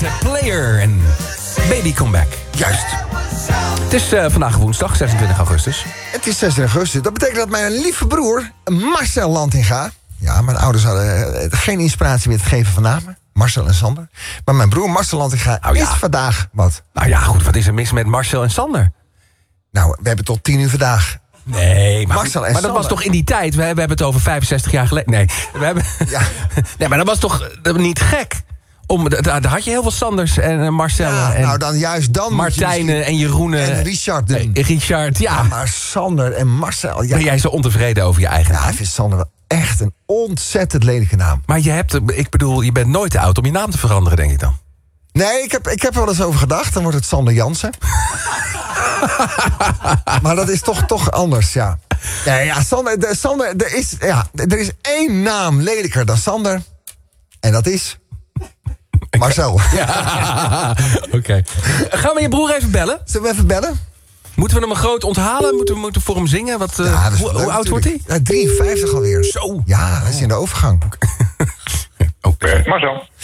Player en Baby Comeback. Juist. Het is vandaag woensdag, 26 augustus. Het is 6 augustus. Dat betekent dat mijn lieve broer, Marcel Lantinga... Ja, mijn ouders hadden geen inspiratie meer te geven van namen. Marcel en Sander. Maar mijn broer Marcel Lantinga is vandaag wat. Nou ja, goed, wat is er mis met Marcel en Sander? Nou, we hebben tot 10 uur vandaag. Nee, Marcel en maar dat was toch in die tijd? We hebben het over 65 jaar geleden. Nee, Ja. Nee, maar dat was toch niet gek? Daar had je heel veel Sanders en Marcel. Ja, en nou dan juist dan. Martijnen en Jeroenen. En Richard. Richard, ja. Maar Sander en Marcel... Ja. Ben jij zo ontevreden over je eigen Ja, naam? ik vind Sander wel echt een ontzettend lelijke naam. Maar je bent nooit te oud om je naam te veranderen, denk ik dan. Nee, ik heb er wel eens over gedacht. Dan wordt het Sander Jansen. Maar dat is toch anders, ja. Nee, ja, Sander, er is één naam lelijker dan Sander. En dat is... Marcel. Ja, oké. Gaan we je broer even bellen? Zullen we even bellen? Moeten we hem een groot onthalen? Moeten we voor hem zingen? Wat, Ja, dat is hoe leuk, oud wordt hij? Ja, 53 alweer. Zo. Ja, hij is in de overgang. Oké. Marcel.